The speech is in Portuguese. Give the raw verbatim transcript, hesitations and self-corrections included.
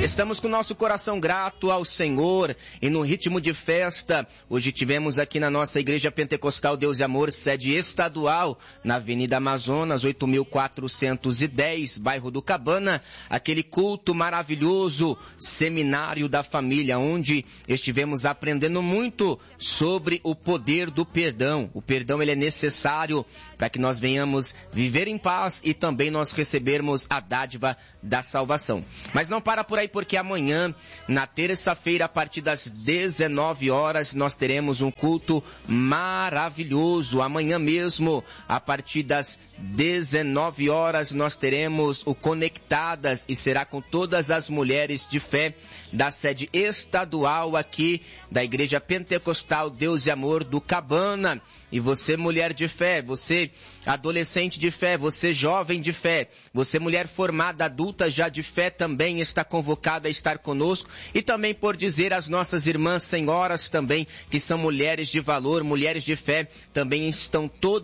Estamos com o nosso coração grato ao Senhor e no ritmo de festa. Hoje tivemos aqui na nossa Igreja Pentecostal Deus e Amor, sede estadual, na Avenida Amazonas, oito mil quatrocentos e dez, bairro do Cabana, aquele culto maravilhoso, Seminário da Família, onde estivemos aprendendo muito sobre o poder do perdão. O perdão, ele é necessário para que nós venhamos viver em paz e também nós recebermos a dádiva da salvação. Mas não para por aí, porque amanhã, na terça-feira, a partir das dezenove horas, nós teremos um culto maravilhoso. Amanhã mesmo, a partir das dezenove horas, nós teremos o Conectadas e será com todas as mulheres de fé da sede estadual aqui da Igreja Pentecostal Deus e Amor do Cabana. E você, mulher de fé, você adolescente de fé, você jovem de fé, você mulher formada, adulta já de fé, também está convocada a estar conosco. E também por dizer às nossas irmãs senhoras também, que são mulheres de valor, mulheres de fé, também estão todas